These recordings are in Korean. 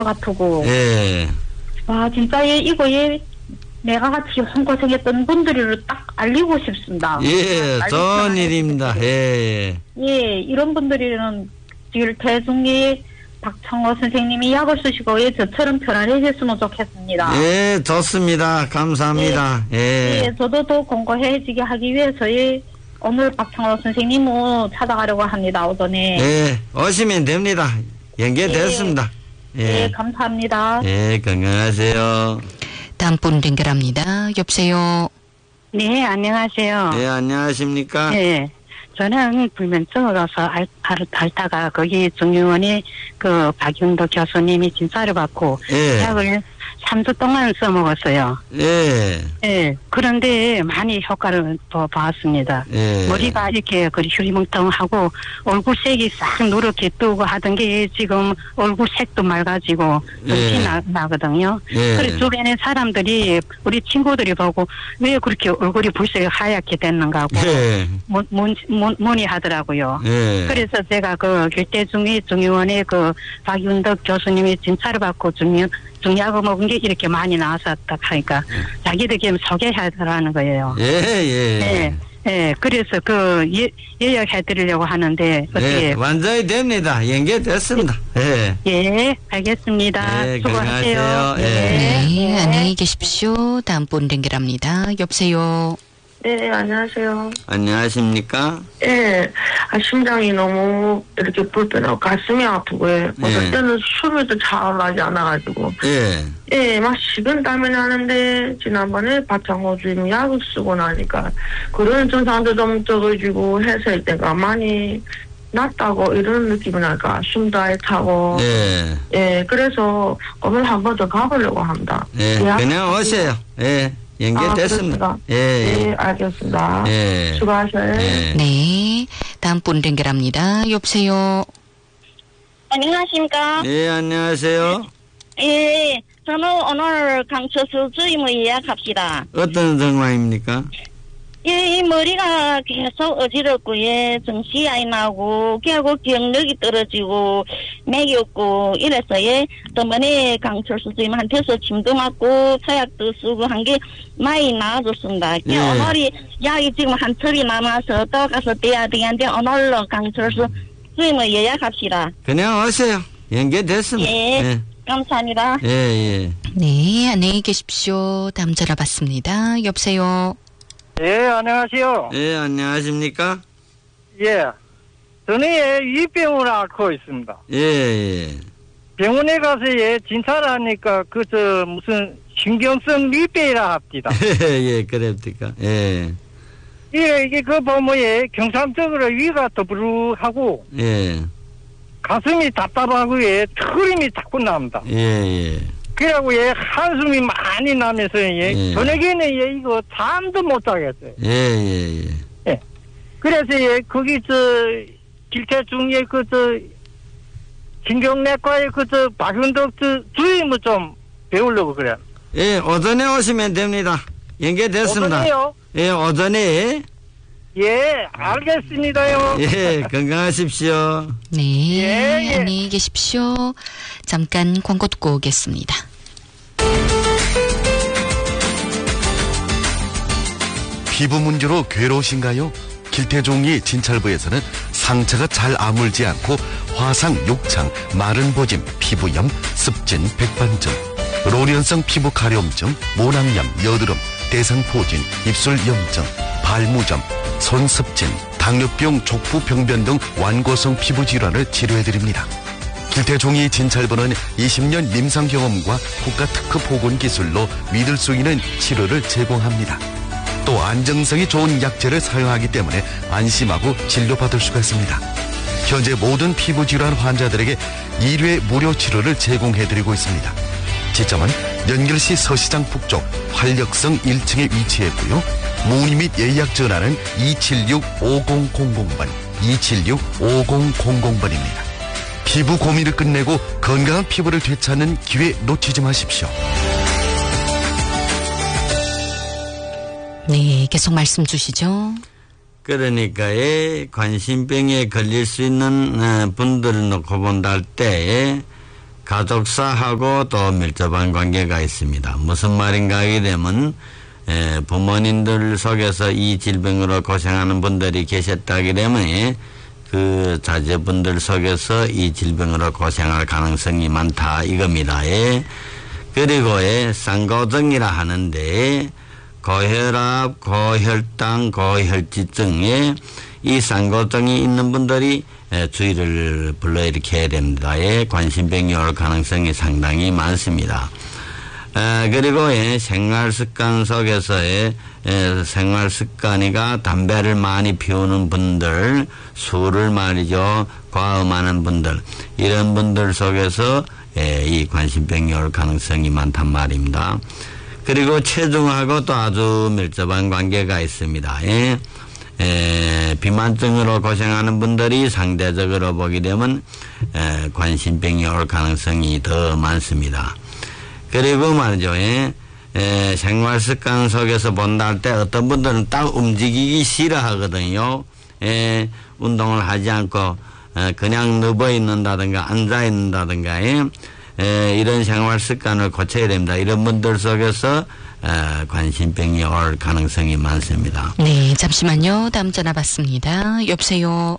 같고. 예. 와, 진짜 이거 내가 같이 혼고생했던 분들을 딱 알리고 싶습니다. 예, 좋은 일입니다. 예. 예, 이런 분들이는 길태중이 박창호 선생님이 약을 쓰시고 저처럼 편안해졌으면 좋겠습니다. 예, 좋습니다. 감사합니다. 예. 예, 저도 더 공고해지게 하기 위해서 오늘 박창호 선생님을 찾아가려고 합니다. 오전에. 예, 오시면 됩니다. 연결됐습니다. 예, 감사합니다. 예, 건강하세요. 다음 분 연결합니다. 여보세요. 네, 안녕하세요. 예, 안녕하십니까? 네, 저는 불면증으로서 앓다가 거기 정유원이 그 박윤도 교수님이 진찰을 받고 예. 약을 3주 동안 써먹었어요. 예. 네, 그런데 많이 효과를 보았습니다. 예. 머리가 이렇게 휴리멍텅하고 얼굴색이 싹 누렇게 뜨고 하던 게 지금 얼굴색도 맑아지고 예. 빛이 나거든요. 예. 그래서 주변에 사람들이 우리 친구들이 보고 왜 그렇게 얼굴이 불색이 하얗게 됐는가 하고 예. 문의하더라고요. 예. 그래서 제가 그 길대중위 중의원의 그 박윤덕 교수님이 진찰을 받고 중약을 먹은 게 이렇게 많이 나왔었다 하니까 자기들끼리 소개해달라는 거예요. 예, 예. 네. 네, 그래서 예약해드리려고 하는데 어떻게? 예, 완전히 됩니다. 연결됐습니다. 예. 예, 알겠습니다. 예, 수고하세요. 건강하세요. 예. 네, 안녕히 계십시오. 다음 분 연결합니다. 여보세요. 네, 안녕하세요. 안녕하십니까? 예, 심장이 너무 이렇게 불편하고 가슴이 아프고, 어떨 때는 숨이 잘 나지 않아가지고. 예. 막 식은땀이 나는데, 지난번에 박창호 주임 약을 쓰고 나니까, 그런 증상도 좀 적어지고 해서 때가 많이 낫다고 이런 느낌이 날까, 숨도 아예 차고. 예, 그래서 오늘 한 번 더 가보려고 합니다. 예, 그냥 오세요. 예. 연결됐습니다. 예, 알겠습니다. 예. 수고하셔요. 예. 네, 다음 분 연결합니다. 여보세요. 안녕하십니까? 예, 안녕하세요. 예, 저는 오늘 강철수 주임을 예약합시다. 어떤 상황입니까? 예, 이 머리가 계속 어지럽고, 정신이 안 나고, 결국 기억력이 떨어지고, 맥이 없고, 이래서, 저번에 강철수 주임한테서 침도 맞고, 서약도 쓰고 한 게 많이 나아졌습니다. 오늘이 약이 지금 한 첩이 남아서 또 가서 떼야 되는데, 오늘로 강철수 주임을 예약합시다. 그냥 오세요. 연결됐습니다. 예. 감사합니다. 예, 예. 네, 안녕히 계십시오. 다음 전화 받습니다. 여보세요. 예, 안녕하세요. 예, 안녕하십니까? 예. 저는 위병을 앓고 있습니다. 예, 예. 병원에 가서 진찰하니까 무슨 신경성 위병이라 합니다. 예, 그랬니까. 예. 이게 보면 경상적으로 위가 더부룩하고 가슴이 답답하고 털림이 자꾸 납니다. 예. 그래갖고 한숨이 많이 나면서 저녁에는 이거 잠도 못 자겠어요. 예. 그래서 거기 길태중에 신경내과에 박윤덕 주임을 좀 배우려고 그래요. 예, 오전에 오시면 됩니다. 연결됐습니다. 오전에요? 예, 오전에. 예, 알겠습니다요. 예, 건강하십시오. 네, 안녕히 계십시오. 잠깐 광고 듣고 오겠습니다. 피부 문제로 괴로우신가요? 길태종이 진찰부에서는 상처가 잘 아물지 않고 화상, 욕창, 마른 보짐, 피부염, 습진, 백반증, 로련성 피부 가려움증, 모낭염, 여드름, 대상포진, 입술 염증, 발무점, 손습진, 당뇨병, 족부 병변 등 완고성 피부 질환을 치료해드립니다. 길태종이 진찰부는 20년 임상 경험과 국가 특허 보건 기술로 믿을 수 있는 치료를 제공합니다. 또 안정성이 좋은 약재를 사용하기 때문에 안심하고 진료받을 수가 있습니다. 현재 모든 피부 질환 환자들에게 1회 무료 치료를 제공해드리고 있습니다. 지점은 연결시 서시장 북쪽 활력성 1층에 위치했고요. 문의 및 예약 전화는 276-5000번, 276-5000번입니다. 피부 고민을 끝내고 건강한 피부를 되찾는 기회 놓치지 마십시오. 네, 계속 말씀 주시죠. 그러니까 관심병에 걸릴 수 있는 분들을 놓고 본다 할 때 가족사하고 또 밀접한 관계가 있습니다. 무슨 말인가 하게 되면 부모님들 속에서 이 질병으로 고생하는 분들이 계셨다게 되면 그 자제분들 속에서 이 질병으로 고생할 가능성이 많다 이겁니다. 그리고 쌍고증이라 하는데 고혈압, 고혈당, 고혈지증에 이 쌍고증이 있는 분들이 주의를 불러일으켜야 됩니다. 관심병이 올 가능성이 상당히 많습니다. 그리고 생활습관 속에서의 생활습관이가 담배를 많이 피우는 분들, 술을 말이죠, 과음하는 분들, 이런 분들 속에서 이 관심병이 올 가능성이 많단 말입니다. 그리고 체중하고 또 아주 밀접한 관계가 있습니다. 비만증으로 고생하는 분들이 상대적으로 보게 되면 관심병이 올 가능성이 더 많습니다. 그리고 말이죠, 생활습관 속에서 본다 할 때 어떤 분들은 딱 움직이기 싫어하거든요. 운동을 하지 않고 그냥 누워 있는다든가 앉아 있는다든가 이런 생활 습관을 고쳐야 됩니다. 이런 분들 속에서 관심병이 올 가능성이 많습니다. 네, 잠시만요. 다음 전화 받습니다. 여보세요.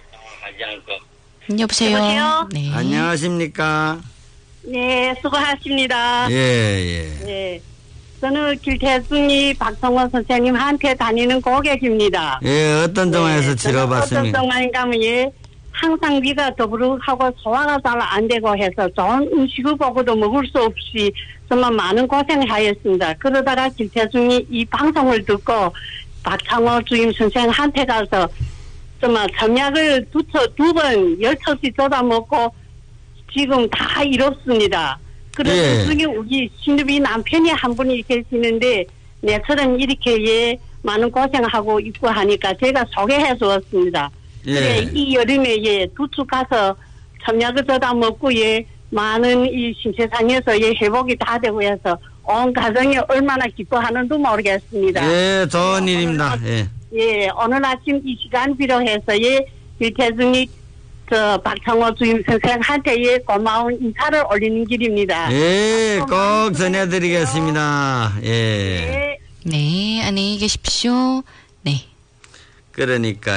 여보세요. 여보세요? 네. 안녕하십니까? 네, 수고하십니다. 예. 저는 길태순이 박성호 선생님한테 다니는 고객입니다. 어떤 정화에서 치료받습니까? 어떤 정화인가 하면 항상 위가 더부룩하고 소화가 잘 안 되고 해서 좋은 음식을 보고도 먹을 수 없이 정말 많은 고생을 하였습니다. 그러다가 길태순이 이 방송을 듣고 박창호 주임 선생한테 가서 정말 점약을 두 번 10초씩 쏟아 먹고 지금 다 이렇습니다. 그래서 중에 우리 신입이 남편이 한 분이 계시는데 내처럼 이렇게 많은 고생하고 있고 하니까 제가 소개해 주었습니다. 그래 이 여름에 두축 가서 점약을 쏟아 먹고 많은 이 신체상에서 회복이 다 되고 해서 온 가정이 얼마나 기뻐하는지 모르겠습니다. 좋은 일입니다. 오늘 아침 이 시간 비로해서 길태순이 박창호 주임 선생한테 고마운 인사를 올리는 길입니다. 꼭 전해드리겠습니다. 네, 안녕히 계십시오. 네. 그러니까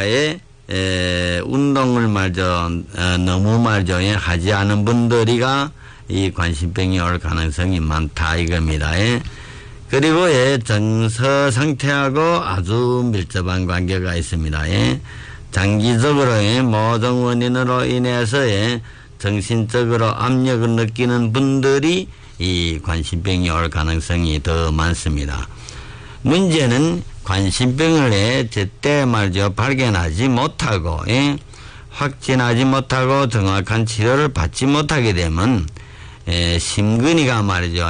운동을 너무 하지 않은 분들이가 이 관심병이 올 가능성이 많다 이겁니다. 그리고 정서 상태하고 아주 밀접한 관계가 있습니다. 장기적으로 모든 원인으로 인해서 정신적으로 압력을 느끼는 분들이 이 관심병이 올 가능성이 더 많습니다. 문제는 관심병을 제때 발견하지 못하고 확진하지 못하고 정확한 치료를 받지 못하게 되면 심근이가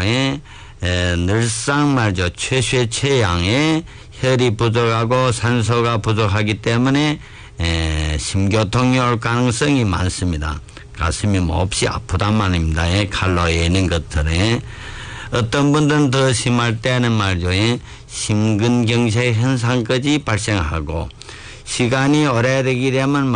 늘상 최양의 혈이 부족하고 산소가 부족하기 때문에 심교통이 올 가능성이 많습니다. 가슴이 몹시 아프단 말입니다. 칼로에 있는 것들에 어떤 분들은 더 심할 때는 심근경색 현상까지 발생하고 시간이 오래되게 되면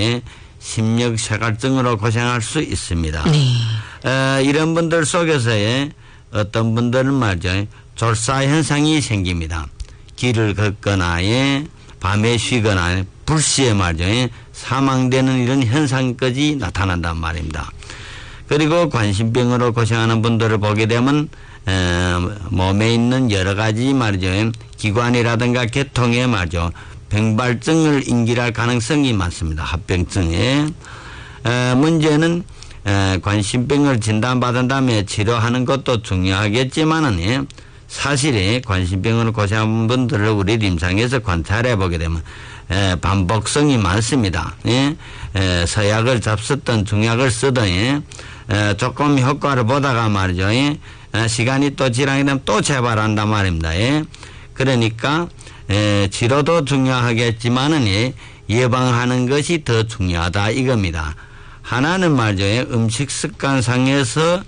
심력쇠갈증으로 고생할 수 있습니다. 이런 분들 속에서 어떤 분들은 졸사 현상이 생깁니다. 길을 걷거나 밤에 쉬거나 불시에 사망되는 이런 현상까지 나타난단 말입니다. 그리고 관심병으로 고생하는 분들을 보게 되면 몸에 있는 여러 가지 기관이라든가 계통에 병발증을 인기할 가능성이 많습니다. 합병증에 문제는 관심병을 진단받은 다음에 치료하는 것도 중요하겠지만은 사실에 관심병으로 고생하는 분들을 우리 임상에서 관찰해 보게 되면 반복성이 많습니다. 서약을 잡수던 중약을 쓰던 조금 효과를 보다가 시간이 또 지나게 되면 또 재발한단 말입니다. 그러니까 치료도 중요하겠지만은 예방하는 것이 더 중요하다 이겁니다. 하나는 음식 습관상에서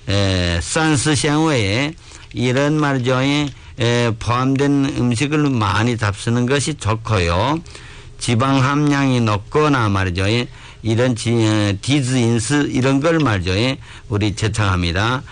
산스생활에 이런 포함된 음식을 많이 잡수는 것이 좋고요. 지방 함량이 높거나 이런 디즈인스 이런 걸 말죠. 우리 제청합니다.